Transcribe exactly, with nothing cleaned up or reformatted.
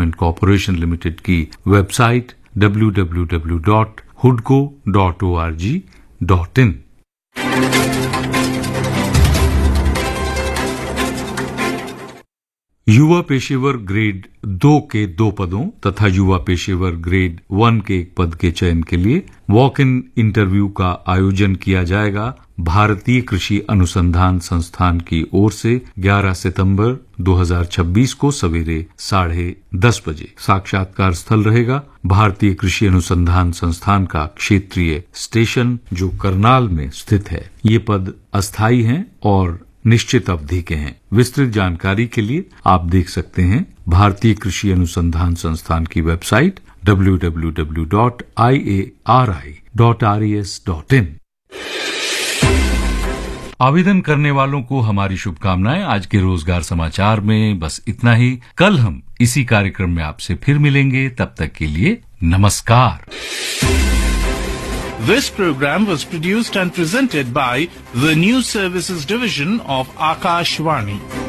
Development corporation limited की website W W W dot Hudco dot O R G dot in. युवा पेशेवर grade दो के दो पदों तथा युवा पेशेवर ग्रेड वन के एक पद के चयन के लिए वॉक इन इंटरव्यू का आयोजन किया जाएगा भारतीय कृषि अनुसंधान संस्थान की ओर से ग्यारह सितंबर दो हज़ार छब्बीस को सवेरे साढ़े दस बजे। साक्षात्कार स्थल रहेगा भारतीय कृषि अनुसंधान संस्थान का क्षेत्रीय स्टेशन जो करनाल में स्थित है। ये पद अस्थायी हैं और निश्चित अवधि के हैं। विस्तृत जानकारी के लिए आप देख सकते हैं भारतीय कृषि अनुसंधान संस्थान की website W W W dot I A R I dot R E S dot in. आवेदन करने वालों को हमारी शुभकामनाएं। आज के रोजगार समाचार में बस इतना ही। कल हम इसी कार्यक्रम में आपसे फिर मिलेंगे। तब तक के लिए नमस्कार। This program was produced and presented by the News Services Division of Akashvani.